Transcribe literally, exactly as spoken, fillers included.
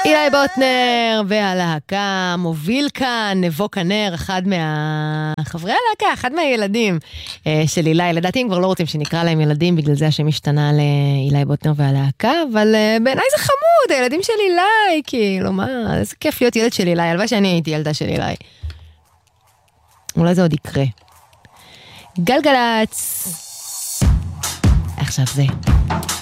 אילי בוטנר והלהקה מוביל כאן, נבו כנר, אחד מהחברי הלהקה, אחד מהילדים של אילי. לדעתי הם כבר לא רוצים שנקרא להם ילדים, בגלל זה השם השתנה לאילי בוטנר והלהקה, אבל בעיניי זה חמוד, הילדים של אילי, כאילו, מה, איזה כיף להיות ילד של אילי, הלוואי שאני הייתי ילדה של אילי. אולי זה עוד יקרה. גלגלץ. עכשיו זה.